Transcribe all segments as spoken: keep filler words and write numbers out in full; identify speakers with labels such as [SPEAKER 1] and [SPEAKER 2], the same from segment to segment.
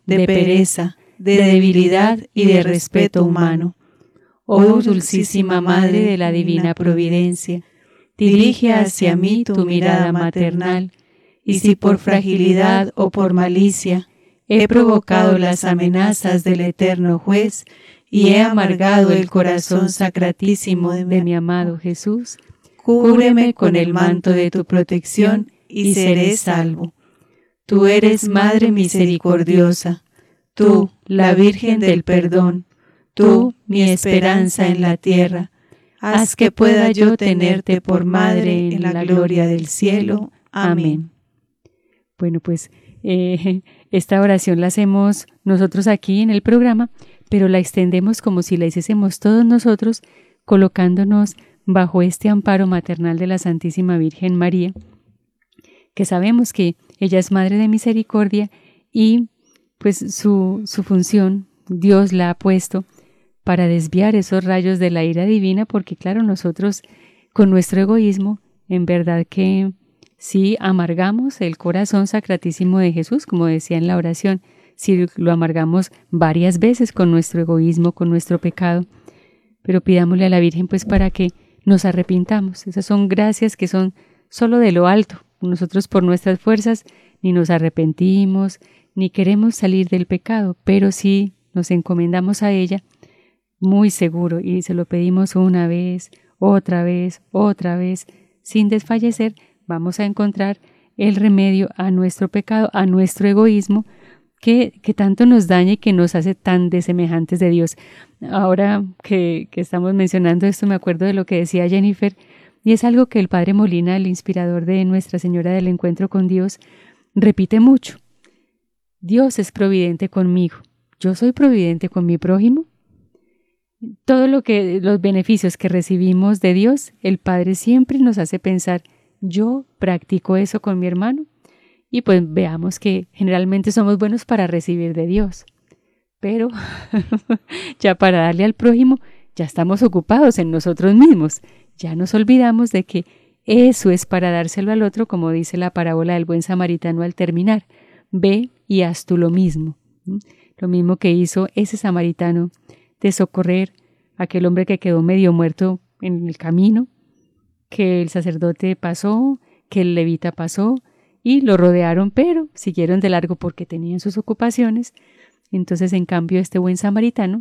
[SPEAKER 1] de pereza, de debilidad y de respeto humano. Oh dulcísima Madre de la Divina Providencia, dirige hacia mí tu mirada maternal, y si por fragilidad o por malicia he provocado las amenazas del eterno Juez y he amargado el corazón sacratísimo de mi amado Jesús, cúbreme con el manto de tu protección y seré salvo. Tú eres Madre misericordiosa, tú, la Virgen del perdón, tú, mi esperanza en la tierra. Haz que pueda yo tenerte por Madre en la gloria del cielo. Amén.
[SPEAKER 2] Bueno, pues eh, esta oración la hacemos nosotros aquí en el programa, pero la extendemos como si la hiciésemos todos nosotros, colocándonos bajo este amparo maternal de la Santísima Virgen María, que sabemos que ella es Madre de Misericordia y pues su, su función Dios la ha puesto para desviar esos rayos de la ira divina, porque claro, nosotros con nuestro egoísmo, en verdad que sí amargamos el corazón sacratísimo de Jesús, como decía en la oración, si lo amargamos varias veces con nuestro egoísmo, con nuestro pecado, pero pidámosle a la Virgen pues para que nos arrepintamos. Esas son gracias que son solo de lo alto. Nosotros por nuestras fuerzas ni nos arrepentimos, ni queremos salir del pecado, pero sí nos encomendamos a ella muy seguro y se lo pedimos una vez, otra vez, otra vez, sin desfallecer, vamos a encontrar el remedio a nuestro pecado, a nuestro egoísmo, que, que tanto nos daña y que nos hace tan desemejantes de Dios. Ahora que, que estamos mencionando esto, me acuerdo de lo que decía Jennifer, y es algo que el Padre Molina, el inspirador de Nuestra Señora del Encuentro con Dios, repite mucho. Dios es providente conmigo. ¿Yo soy providente con mi prójimo? Todo lo que, los beneficios que recibimos de Dios, el Padre siempre nos hace pensar, ¿yo practico eso con mi hermano? Y pues veamos que generalmente somos buenos para recibir de Dios, pero ya para darle al prójimo ya estamos ocupados en nosotros mismos, ya nos olvidamos de que eso es para dárselo al otro, como dice la parábola del buen samaritano al terminar, ve y haz tú lo mismo, ¿sí? Lo mismo que hizo ese samaritano de socorrer a aquel hombre que quedó medio muerto en el camino, que el sacerdote pasó, que el levita pasó y lo rodearon, pero siguieron de largo porque tenían sus ocupaciones. Entonces, en cambio, este buen samaritano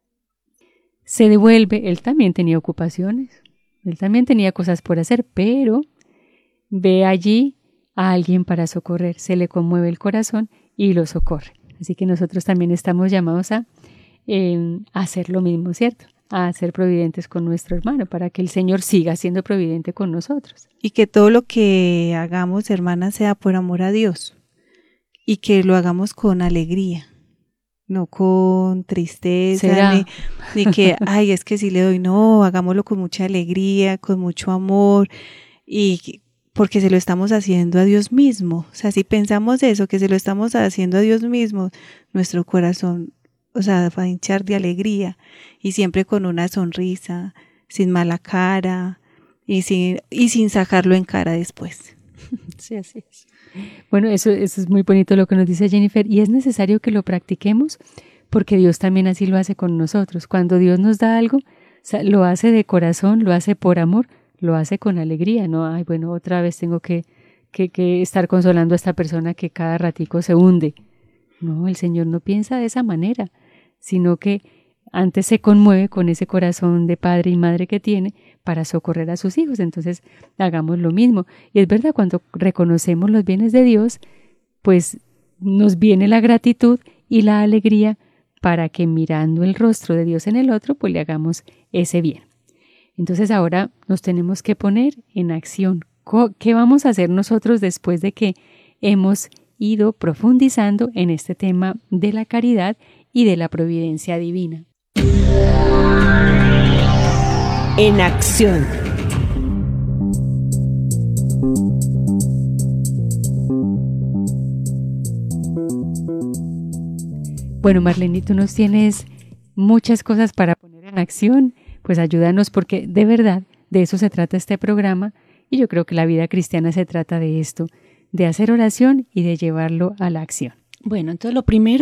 [SPEAKER 2] se devuelve, él también tenía ocupaciones, él también tenía cosas por hacer, pero ve allí a alguien para socorrer, se le conmueve el corazón y lo socorre. Así que nosotros también estamos llamados a, eh, a hacer lo mismo, ¿cierto? A ser providentes con nuestro hermano, para que el Señor siga siendo providente con nosotros.
[SPEAKER 1] Y que todo lo que hagamos, hermana, sea por amor a Dios, y que lo hagamos con alegría, no con tristeza, ni, ni que, ay, es que si le doy, no, hagámoslo con mucha alegría, con mucho amor, y porque se lo estamos haciendo a Dios mismo. O sea, si pensamos eso, que se lo estamos haciendo a Dios mismo, nuestro corazón, o sea, va a hinchar de alegría, y siempre con una sonrisa, sin mala cara, y sin, y sin sacarlo en cara después.
[SPEAKER 2] Sí, así es. Bueno, eso, eso es muy bonito lo que nos dice Jennifer, y es necesario que lo practiquemos, porque Dios también así lo hace con nosotros. Cuando Dios nos da algo, o sea, lo hace de corazón, lo hace por amor, lo hace con alegría, ¿no? Ay, bueno, otra vez tengo que, que, que estar consolando a esta persona que cada ratico se hunde. No, el Señor no piensa de esa manera, sino que antes se conmueve con ese corazón de padre y madre que tiene para socorrer a sus hijos. Entonces, hagamos lo mismo. Y es verdad, cuando reconocemos los bienes de Dios, pues nos viene la gratitud y la alegría para que mirando el rostro de Dios en el otro, pues le hagamos ese bien. Entonces, ahora nos tenemos que poner en acción. ¿Qué vamos a hacer nosotros después de que hemos ido profundizando en este tema de la caridad y de la providencia divina?
[SPEAKER 3] En acción.
[SPEAKER 2] Bueno, Marlene, tú nos tienes muchas cosas para poner en acción, pues ayúdanos, porque de verdad de eso se trata este programa, y yo creo que la vida cristiana se trata de esto, de hacer oración y de llevarlo a la acción.
[SPEAKER 4] Bueno, entonces lo primero